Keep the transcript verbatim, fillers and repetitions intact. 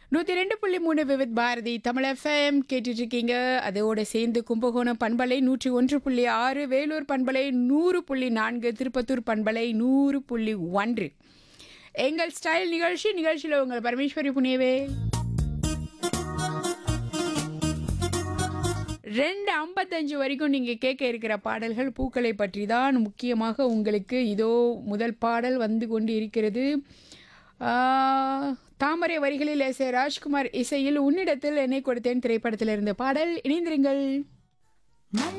நூற்றி ரெண்டு புள்ளி மூணு விவித் பாரதி தமிழ் எஃப்எம் கேட்டுட்டு இருக்கீங்க. அதோட சேர்ந்து கும்பகோணம் பண்பலை நூற்றி ஒன்று புள்ளி ஆறு, வேலூர் பண்பலை நூறு புள்ளி நான்கு, திருப்பத்தூர் பண்பலை நூறு புள்ளி ஒன்று. எங்கள் ஸ்டைல் நிகழ்ச்சி நிகழ்ச்சியில் உங்கள் பரமேஸ்வரி புனியவே ரெண்டு ஐம்பத்தஞ்சு வரைக்கும் நீங்கள் கேட்க இருக்கிற பாடல்கள் பூக்களை பற்றி தான். முக்கியமாக உங்களுக்கு இதோ முதல் பாடல் வந்து கொண்டு இருக்கிறது. தாமரை வரிகளில் எஸ் ஏ ராஜ்குமார் இசையில் உன்னிடத்தில் என்னை கொடுத்தேன் திரைப்படத்தில் இருந்த பாடல். இணைந்திருங்கள்.